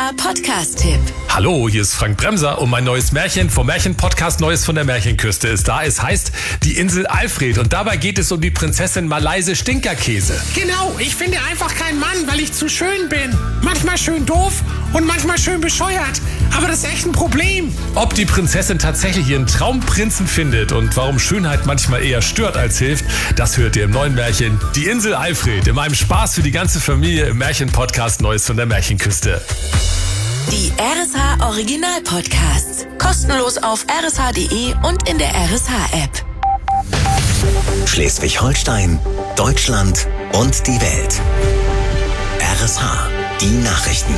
RSH Podcast-Tipp. Hallo, hier ist Frank Bremser und mein neues Märchen vom Märchen-Podcast Neues von der Märchenküste ist da. Es heißt Die Insel Alfred und dabei geht es um die Prinzessin Malaise Stinkerkäse. Genau, ich finde einfach keinen Mann, weil ich zu schön bin. Manchmal schön doof und manchmal schön bescheuert. Aber das ist echt ein Problem. Ob die Prinzessin tatsächlich ihren Traumprinzen findet und warum Schönheit manchmal eher stört als hilft, das hört ihr im neuen Märchen Die Insel Alfred, in meinem Spaß für die ganze Familie im Märchen-Podcast Neues von der Märchenküste. Die RSH Original Podcasts. Kostenlos auf rsh.de und in der RSH-App. Schleswig-Holstein, Deutschland und die Welt. RSH, die Nachrichten.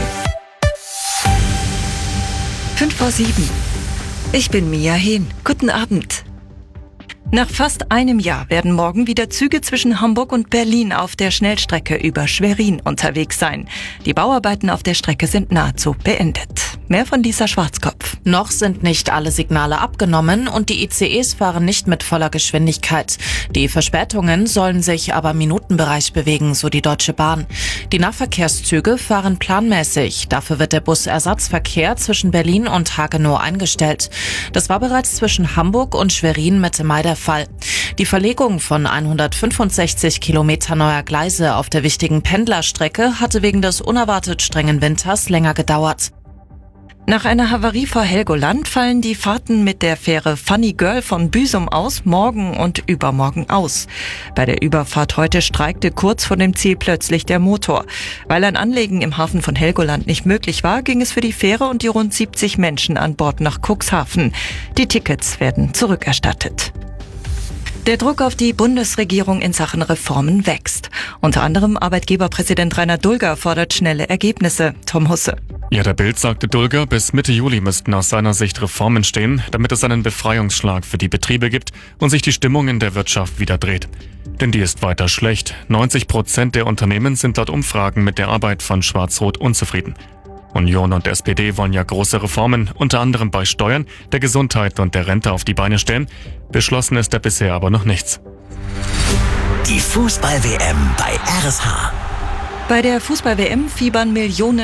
5:07. Ich bin Mia Hehn. Guten Abend. Nach fast einem Jahr werden morgen wieder Züge zwischen Hamburg und Berlin auf der Schnellstrecke über Schwerin unterwegs sein. Die Bauarbeiten auf der Strecke sind nahezu beendet. Mehr von Lisa Schwarzkopf. Noch sind nicht alle Signale abgenommen und die ICEs fahren nicht mit voller Geschwindigkeit. Die Verspätungen sollen sich aber im Minutenbereich bewegen, so die Deutsche Bahn. Die Nahverkehrszüge fahren planmäßig. Dafür wird der Busersatzverkehr zwischen Berlin und Hagenow eingestellt. Das war bereits zwischen Hamburg und Schwerin Mitte Mai der Fall. Die Verlegung von 165 Kilometer neuer Gleise auf der wichtigen Pendlerstrecke hatte wegen des unerwartet strengen Winters länger gedauert. Nach einer Havarie vor Helgoland fallen die Fahrten mit der Fähre Funny Girl von Büsum aus morgen und übermorgen aus. Bei der Überfahrt heute streikte kurz vor dem Ziel plötzlich der Motor. Weil ein Anlegen im Hafen von Helgoland nicht möglich war, ging es für die Fähre und die rund 70 Menschen an Bord nach Cuxhaven. Die Tickets werden zurückerstattet. Der Druck auf die Bundesregierung in Sachen Reformen wächst. Unter anderem Arbeitgeberpräsident Rainer Dulger fordert schnelle Ergebnisse. Tom Husse. Ja, der Bild sagte Dulger, bis Mitte Juli müssten aus seiner Sicht Reformen stehen, damit es einen Befreiungsschlag für die Betriebe gibt und sich die Stimmung in der Wirtschaft wieder dreht. Denn die ist weiter schlecht. 90% der Unternehmen sind laut Umfragen mit der Arbeit von Schwarz-Rot unzufrieden. Union und SPD wollen ja große Reformen, unter anderem bei Steuern, der Gesundheit und der Rente auf die Beine stellen. Beschlossen ist da bisher aber noch nichts. Die Fußball-WM bei RSH. Bei der Fußball-WM fiebern Millionen